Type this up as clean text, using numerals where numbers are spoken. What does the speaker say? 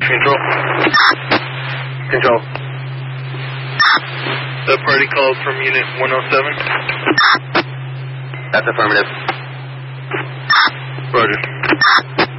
Control. Control. The party called from Unit 107. That's affirmative. Roger.